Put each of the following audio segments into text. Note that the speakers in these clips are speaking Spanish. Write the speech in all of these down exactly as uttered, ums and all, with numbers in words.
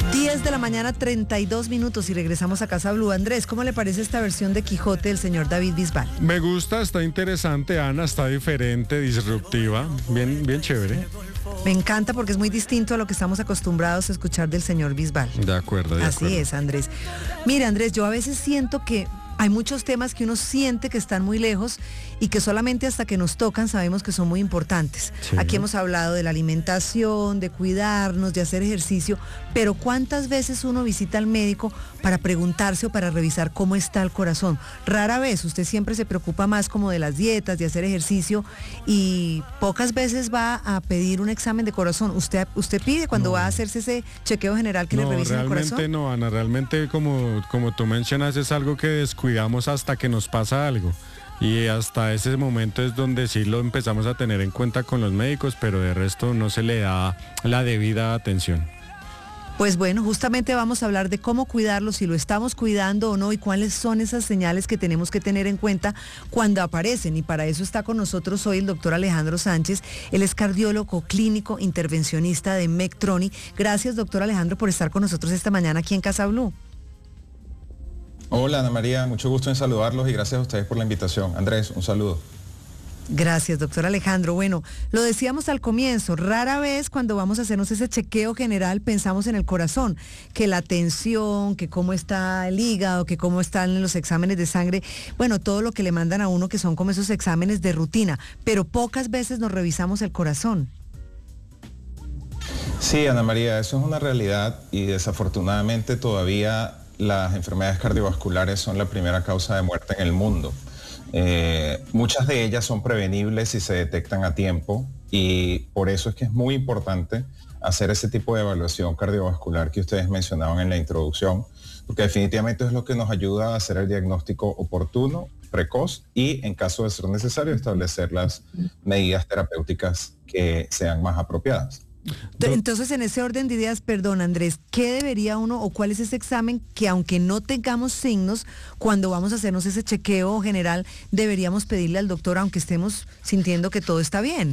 diez de la mañana, treinta y dos minutos y regresamos a Casa Blue. Andrés, ¿cómo le parece esta versión de Quijote del señor David Bisbal? Me gusta, está interesante, Ana, está diferente, disruptiva, bien, bien chévere. Me encanta porque es muy distinto a lo que estamos acostumbrados a escuchar del señor Bisbal. De acuerdo, de Así acuerdo. es, Andrés. Mira, Andrés, yo a veces siento que hay muchos temas que uno siente que están muy lejos y que solamente hasta que nos tocan sabemos que son muy importantes. Sí. Aquí hemos hablado de la alimentación, de cuidarnos, de hacer ejercicio, pero ¿cuántas veces uno visita al médico para preguntarse o para revisar cómo está el corazón? Rara vez, usted siempre se preocupa más como de las dietas, de hacer ejercicio y pocas veces va a pedir un examen de corazón. ¿Usted, usted pide cuando No. va a hacerse ese chequeo general que no, le revisen el corazón? realmente no, Ana, realmente como, como tú mencionas es algo que descuidamos hasta que nos pasa algo. Y hasta ese momento es donde sí lo empezamos a tener en cuenta con los médicos, pero de resto no se le da la debida atención. Pues bueno, justamente vamos a hablar de cómo cuidarlo, si lo estamos cuidando o no y cuáles son esas señales que tenemos que tener en cuenta cuando aparecen. Y para eso está con nosotros hoy el doctor Alejandro Sánchez. Él es cardiólogo clínico intervencionista de Medtronic. Gracias, doctor Alejandro, por estar con nosotros esta mañana aquí en Casa Blue. Hola Ana María, mucho gusto en saludarlos y gracias a ustedes por la invitación. Andrés, un saludo. Gracias, doctor Alejandro. Bueno, lo decíamos al comienzo, rara vez cuando vamos a hacernos ese chequeo general pensamos en el corazón, que la tensión, que cómo está el hígado, que cómo están los exámenes de sangre, bueno, todo lo que le mandan a uno que son como esos exámenes de rutina, pero pocas veces nos revisamos el corazón. Sí, Ana María, eso es una realidad y desafortunadamente todavía las enfermedades cardiovasculares son la primera causa de muerte en el mundo. Eh, muchas de ellas son prevenibles si se detectan a tiempo y por eso es que es muy importante hacer ese tipo de evaluación cardiovascular que ustedes mencionaban en la introducción, porque definitivamente es lo que nos ayuda a hacer el diagnóstico oportuno, precoz y en caso de ser necesario establecer las medidas terapéuticas que sean más apropiadas. Entonces, en ese orden de ideas, perdón Andrés, ¿qué debería uno o cuál es ese examen que aunque no tengamos signos, cuando vamos a hacernos ese chequeo general, deberíamos pedirle al doctor aunque estemos sintiendo que todo está bien?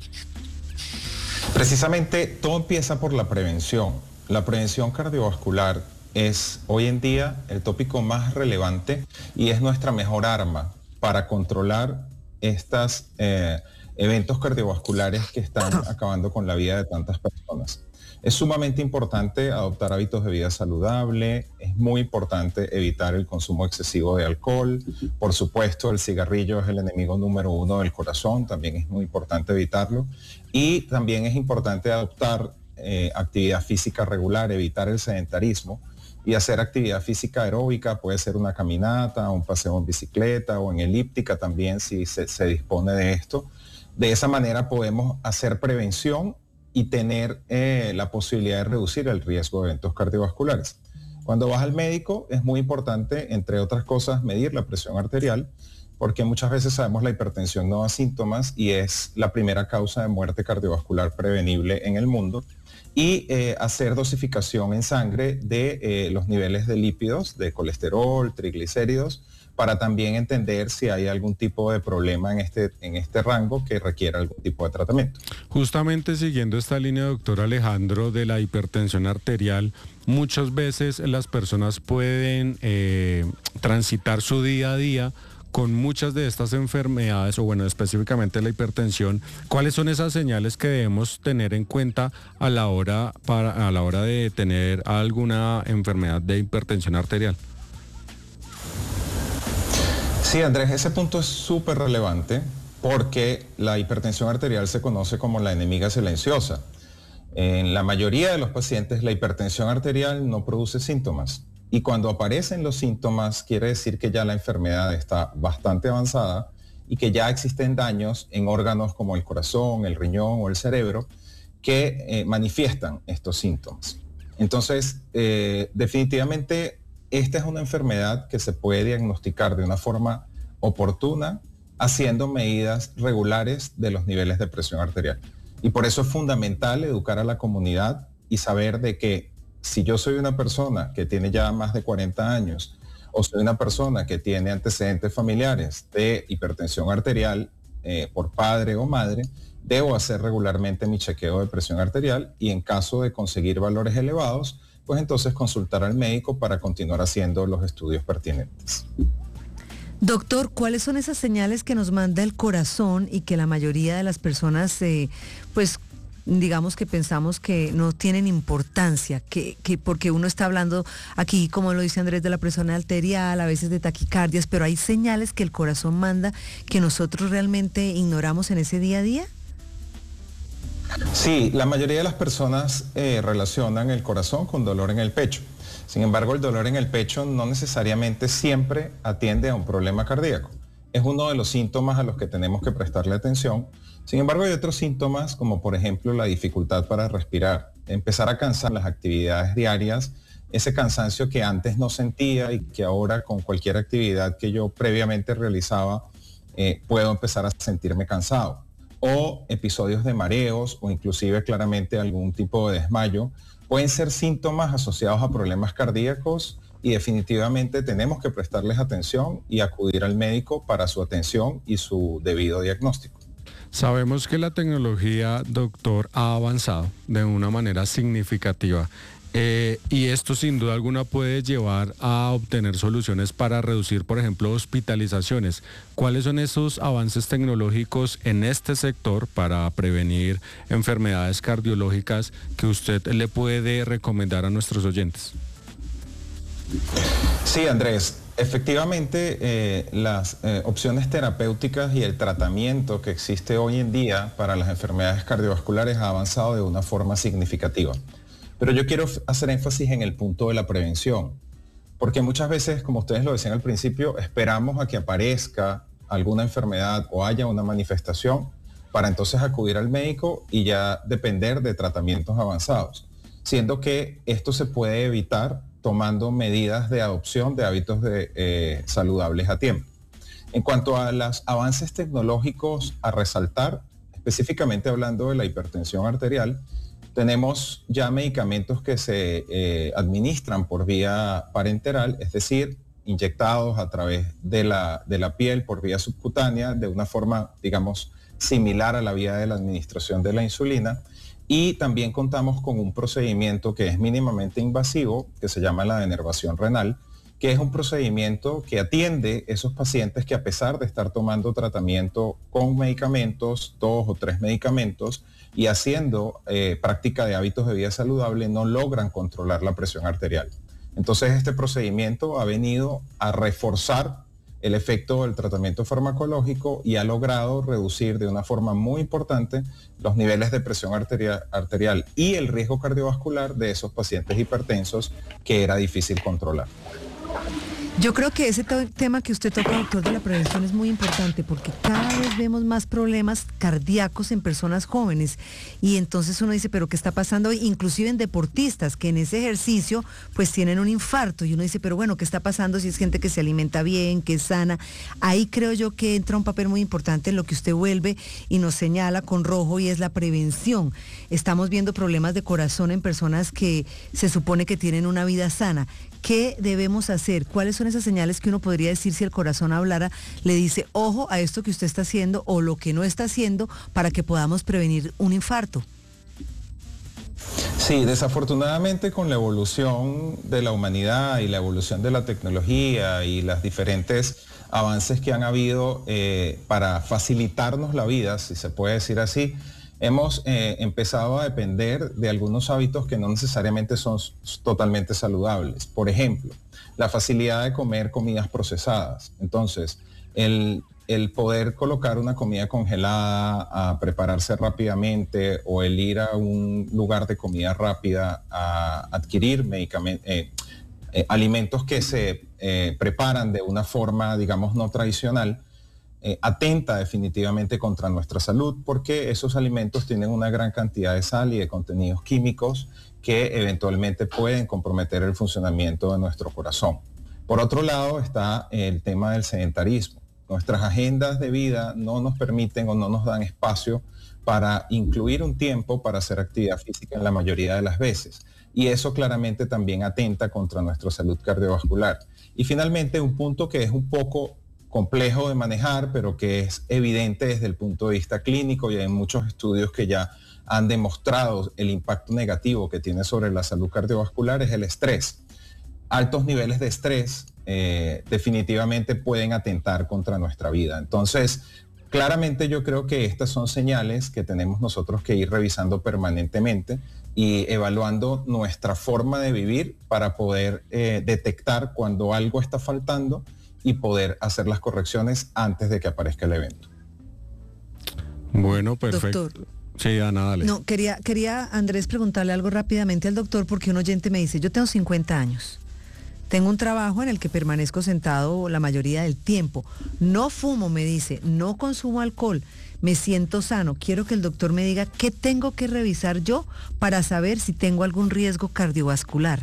Precisamente todo empieza por la prevención. La prevención cardiovascular es hoy en día el tópico más relevante y es nuestra mejor arma para controlar estas eh, eventos cardiovasculares que están acabando con la vida de tantas personas. Es sumamente importante adoptar hábitos de vida saludable, es muy importante evitar el consumo excesivo de alcohol, por supuesto el cigarrillo es el enemigo número uno del corazón, también es muy importante evitarlo, y también es importante adoptar eh, actividad física regular, evitar el sedentarismo y hacer actividad física aeróbica, puede ser una caminata, un paseo en bicicleta o en elíptica también si se, se dispone de esto. De esa manera podemos hacer prevención y tener eh, la posibilidad de reducir el riesgo de eventos cardiovasculares. Cuando vas al médico es muy importante, entre otras cosas, medir la presión arterial, porque muchas veces sabemos la hipertensión no da síntomas y es la primera causa de muerte cardiovascular prevenible en el mundo, y eh, hacer dosificación en sangre de eh, los niveles de lípidos, de colesterol, triglicéridos, para también entender si hay algún tipo de problema en este, en este rango que requiera algún tipo de tratamiento. Justamente siguiendo esta línea, doctor Alejandro, de la hipertensión arterial, muchas veces las personas pueden eh, transitar su día a día con muchas de estas enfermedades, o bueno, específicamente la hipertensión. ¿Cuáles son esas señales que debemos tener en cuenta a la hora, para, a la hora de tener alguna enfermedad de hipertensión arterial? Sí, Andrés, ese punto es súper relevante porque la hipertensión arterial se conoce como la enemiga silenciosa. En la mayoría de los pacientes la hipertensión arterial no produce síntomas y cuando aparecen los síntomas quiere decir que ya la enfermedad está bastante avanzada y que ya existen daños en órganos como el corazón, el riñón o el cerebro que eh, manifiestan estos síntomas. Entonces, eh, definitivamente esta es una enfermedad que se puede diagnosticar de una forma oportuna haciendo medidas regulares de los niveles de presión arterial. Y por eso es fundamental educar a la comunidad y saber de que si yo soy una persona que tiene ya más de cuarenta años o soy una persona que tiene antecedentes familiares de hipertensión arterial eh, por padre o madre, debo hacer regularmente mi chequeo de presión arterial y en caso de conseguir valores elevados, pues entonces consultar al médico para continuar haciendo los estudios pertinentes. Doctor, ¿cuáles son esas señales que nos manda el corazón y que la mayoría de las personas, eh, pues, digamos que pensamos que no tienen importancia, que, que porque uno está hablando aquí, como lo dice Andrés, de la presión arterial, a veces de taquicardias, pero hay señales que el corazón manda que nosotros realmente ignoramos en ese día a día? Sí, la mayoría de las personas eh, relacionan el corazón con dolor en el pecho. Sin embargo, el dolor en el pecho no necesariamente siempre atiende a un problema cardíaco. Es uno de los síntomas a los que tenemos que prestarle atención. Sin embargo, hay otros síntomas como por ejemplo la dificultad para respirar, empezar a cansar las actividades diarias, ese cansancio que antes no sentía y que ahora con cualquier actividad que yo previamente realizaba eh, puedo empezar a sentirme cansado. O episodios de mareos o inclusive claramente algún tipo de desmayo. Pueden ser síntomas asociados a problemas cardíacos y definitivamente tenemos que prestarles atención y acudir al médico para su atención y su debido diagnóstico. Sabemos que la tecnología, doctor, ha avanzado de una manera significativa. Eh, y esto sin duda alguna puede llevar a obtener soluciones para reducir, por ejemplo, hospitalizaciones. ¿Cuáles son esos avances tecnológicos en este sector para prevenir enfermedades cardiológicas que usted le puede recomendar a nuestros oyentes? Sí, Andrés, efectivamente eh, las eh, opciones terapéuticas y el tratamiento que existe hoy en día para las enfermedades cardiovasculares ha avanzado de una forma significativa. Pero yo quiero hacer énfasis en el punto de la prevención, porque muchas veces, como ustedes lo decían al principio, esperamos a que aparezca alguna enfermedad o haya una manifestación para entonces acudir al médico y ya depender de tratamientos avanzados, siendo que esto se puede evitar tomando medidas de adopción de hábitos de, eh, saludables a tiempo. En cuanto a los avances tecnológicos a resaltar, específicamente hablando de la hipertensión arterial, tenemos ya medicamentos que se eh, administran por vía parenteral, es decir, inyectados a través de la, de la piel por vía subcutánea, de una forma, digamos, similar a la vía de la administración de la insulina. Y también contamos con un procedimiento que es mínimamente invasivo, que se llama la denervación renal, que es un procedimiento que atiende a esos pacientes que a pesar de estar tomando tratamiento con medicamentos, dos o tres medicamentos, y haciendo eh, práctica de hábitos de vida saludable, no logran controlar la presión arterial. Entonces este procedimiento ha venido a reforzar el efecto del tratamiento farmacológico y ha logrado reducir de una forma muy importante los niveles de presión arterial, arterial y el riesgo cardiovascular de esos pacientes hipertensos que era difícil controlar. Yo creo que ese tema que usted toca, doctor, de la prevención es muy importante porque cada vez vemos más problemas cardíacos en personas jóvenes y entonces uno dice, pero ¿qué está pasando? Inclusive en deportistas que en ese ejercicio pues tienen un infarto y uno dice, pero bueno, ¿qué está pasando si es gente que se alimenta bien, que es sana? Ahí creo yo que entra un papel muy importante en lo que usted vuelve y nos señala con rojo y es la prevención. Estamos viendo problemas de corazón en personas que se supone que tienen una vida sana. ¿Qué debemos hacer? ¿Cuáles son esas señales que uno podría decir si el corazón hablara, le dice, ojo a esto que usted está haciendo o lo que no está haciendo para que podamos prevenir un infarto? Sí, desafortunadamente con la evolución de la humanidad y la evolución de la tecnología y los diferentes avances que han habido eh, para facilitarnos la vida, si se puede decir así, hemos eh, empezado a depender de algunos hábitos que no necesariamente son totalmente saludables. Por ejemplo, la facilidad de comer comidas procesadas. Entonces, el, el poder colocar una comida congelada a prepararse rápidamente o el ir a un lugar de comida rápida a adquirir medicamentos, eh, eh, alimentos que se eh, preparan de una forma, digamos, no tradicional, Eh, atenta definitivamente contra nuestra salud porque esos alimentos tienen una gran cantidad de sal y de contenidos químicos que eventualmente pueden comprometer el funcionamiento de nuestro corazón. Por otro lado está el tema del sedentarismo. Nuestras agendas de vida no nos permiten o no nos dan espacio para incluir un tiempo para hacer actividad física en la mayoría de las veces. Y eso claramente también atenta contra nuestra salud cardiovascular. Y finalmente un punto que es un poco complejo de manejar, pero que es evidente desde el punto de vista clínico, y hay muchos estudios que ya han demostrado el impacto negativo que tiene sobre la salud cardiovascular, es el estrés. Altos niveles de estrés eh, definitivamente pueden atentar contra nuestra vida. Entonces, claramente yo creo que estas son señales que tenemos nosotros que ir revisando permanentemente y evaluando nuestra forma de vivir para poder eh, detectar cuando algo está faltando y poder hacer las correcciones antes de que aparezca el evento. Bueno, perfecto. Doctor. Sí, Ana, dale. No, quería, quería, Andrés, preguntarle algo rápidamente al doctor, porque un oyente me dice, yo tengo cincuenta años, tengo un trabajo en el que permanezco sentado la mayoría del tiempo, no fumo, me dice, no consumo alcohol, me siento sano, quiero que el doctor me diga qué tengo que revisar yo para saber si tengo algún riesgo cardiovascular.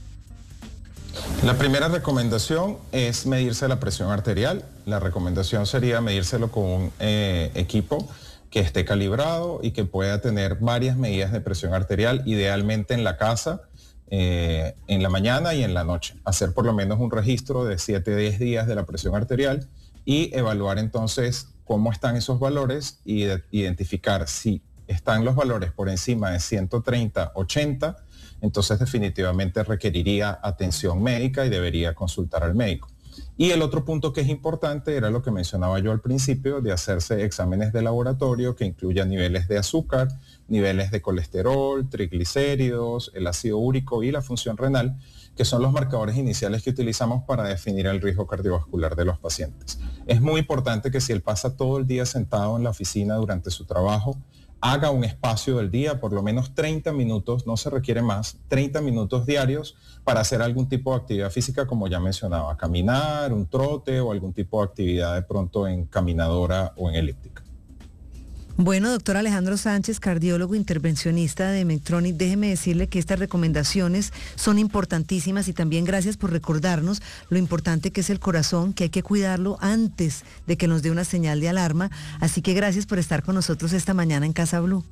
La primera recomendación es medirse la presión arterial. La recomendación sería medírselo con un eh, equipo que esté calibrado y que pueda tener varias medidas de presión arterial, idealmente en la casa, eh, en la mañana y en la noche. Hacer por lo menos un registro de siete a diez días de la presión arterial y evaluar entonces cómo están esos valores y de, identificar si están los valores por encima de ciento treinta, ochenta, entonces definitivamente requeriría atención médica y debería consultar al médico. Y el otro punto que es importante era lo que mencionaba yo al principio, de hacerse exámenes de laboratorio que incluyan niveles de azúcar, niveles de colesterol, triglicéridos, el ácido úrico y la función renal, que son los marcadores iniciales que utilizamos para definir el riesgo cardiovascular de los pacientes. Es muy importante que si él pasa todo el día sentado en la oficina durante su trabajo, haga un espacio del día, por lo menos treinta minutos, no se requiere más, treinta minutos diarios para hacer algún tipo de actividad física, como ya mencionaba, caminar, un trote o algún tipo de actividad de pronto en caminadora o en elíptica. Bueno, doctor Alejandro Sánchez, cardiólogo intervencionista de Medtronic, déjeme decirle que estas recomendaciones son importantísimas y también gracias por recordarnos lo importante que es el corazón, que hay que cuidarlo antes de que nos dé una señal de alarma. Así que gracias por estar con nosotros esta mañana en Casa Blue.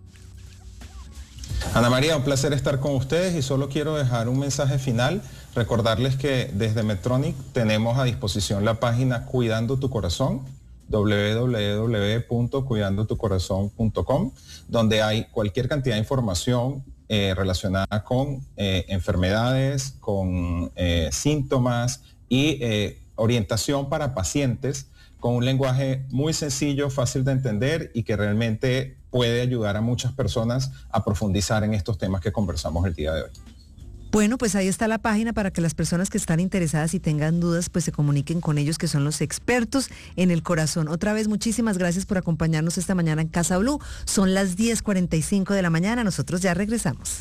Ana María, un placer estar con ustedes y solo quiero dejar un mensaje final, recordarles que desde Medtronic tenemos a disposición la página Cuidando tu Corazón, doble u doble u doble u punto cuidando tu corazón punto com, donde hay cualquier cantidad de información eh, relacionada con eh, enfermedades, con eh, síntomas y eh, orientación para pacientes con un lenguaje muy sencillo, fácil de entender y que realmente puede ayudar a muchas personas a profundizar en estos temas que conversamos el día de hoy. Bueno, pues ahí está la página para que las personas que están interesadas y tengan dudas, pues se comuniquen con ellos, que son los expertos en el corazón. Otra vez, muchísimas gracias por acompañarnos esta mañana en Casa Blue. Son las diez cuarenta y cinco de la mañana, nosotros ya regresamos.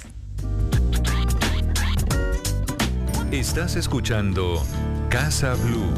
Estás escuchando Casa Blue.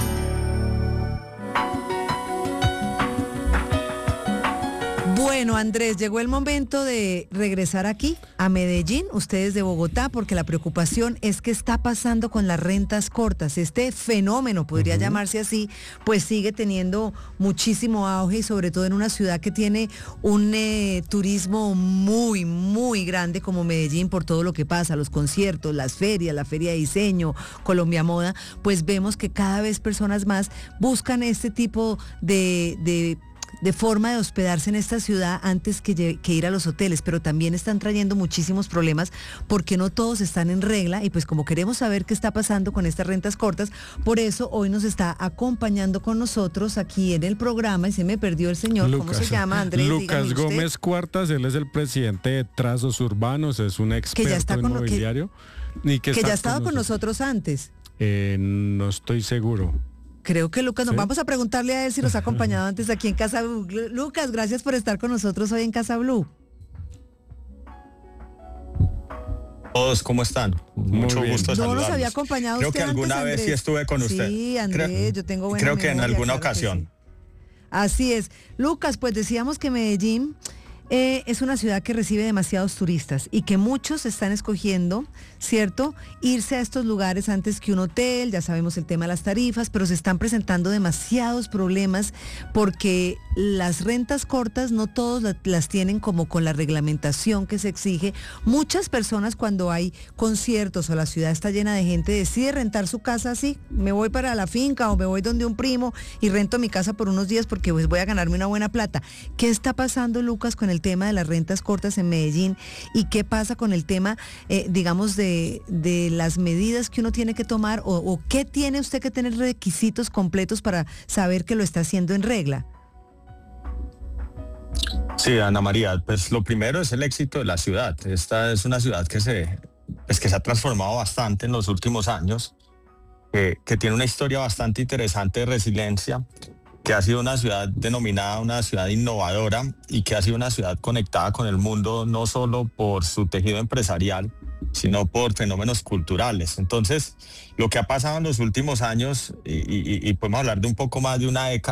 Bueno, Andrés, llegó el momento de regresar aquí, a Medellín, ustedes de Bogotá, porque la preocupación es qué está pasando con las rentas cortas. Este fenómeno, podría uh-huh. llamarse así, pues sigue teniendo muchísimo auge y sobre todo en una ciudad que tiene un eh, turismo muy, muy grande como Medellín por todo lo que pasa, los conciertos, las ferias, la feria de diseño, Colombia Moda, pues vemos que cada vez personas más buscan este tipo de... de de forma de hospedarse en esta ciudad antes que, que ir a los hoteles, pero también están trayendo muchísimos problemas porque no todos están en regla y pues como queremos saber qué está pasando con estas rentas cortas, por eso hoy nos está acompañando con nosotros aquí en el programa y se me perdió el señor, Lucas, ¿cómo se llama, Andrés? Lucas Gómez Cuartas, él es el presidente de Trazos Urbanos, es un experto que ya está con, inmobiliario. Que, y que, que ya ha estado con nosotros, con nosotros antes. Eh, no estoy seguro. Creo que Lucas, nos ¿Sí? vamos a preguntarle a él si nos ha acompañado antes aquí en Casa Blue. Lucas, gracias por estar con nosotros hoy en Casa Blue. Todos, ¿cómo están? Mucho gusto saludarlos. No nos había acompañado Creo usted que alguna antes, vez Andrés. sí estuve con usted. Sí, Andrés, creo, yo tengo buena Creo que memoria, en alguna claro ocasión. Sí. Así es. Lucas, pues decíamos que Medellín eh, es una ciudad que recibe demasiados turistas y que muchos están escogiendo, ¿cierto?, irse a estos lugares antes que un hotel. Ya sabemos el tema de las tarifas, pero se están presentando demasiados problemas porque las rentas cortas no todos la, las tienen como con la reglamentación que se exige. Muchas personas, cuando hay conciertos o la ciudad está llena de gente, decide rentar su casa así. Me voy para la finca o me voy donde un primo y rento mi casa por unos días porque pues voy a ganarme una buena plata. ¿Qué está pasando, Lucas, con el tema de las rentas cortas en Medellín? ¿Y qué pasa con el tema, eh, digamos, de, de las medidas que uno tiene que tomar? O, ¿O qué tiene usted que tener requisitos completos para saber que lo está haciendo en regla? Sí, Ana María, pues lo primero es el éxito de la ciudad. Esta es una ciudad que se, pues que se ha transformado bastante en los últimos años, que, que tiene una historia bastante interesante de resiliencia, que ha sido una ciudad denominada una ciudad innovadora y que ha sido una ciudad conectada con el mundo no solo por su tejido empresarial, sino por fenómenos culturales. Entonces, lo que ha pasado en los últimos años, y, y, y podemos hablar de un poco más de una década,